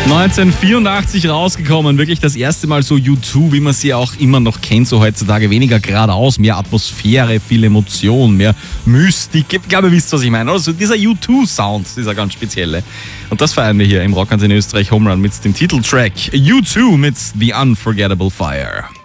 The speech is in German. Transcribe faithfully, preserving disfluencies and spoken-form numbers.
neunzehnhundertvierundachtzig rausgekommen, wirklich das erste Mal so U zwei, wie man sie auch immer noch kennt, so heutzutage weniger geradeaus, mehr Atmosphäre, viel Emotion, mehr Mystik. Ich glaube, ihr wisst, was ich meine. Also dieser U zwei Sound, dieser ganz spezielle. Und das feiern wir hier im Rockantenne Österreich Home Run mit dem Titeltrack U zwei mit The Unforgettable Fire.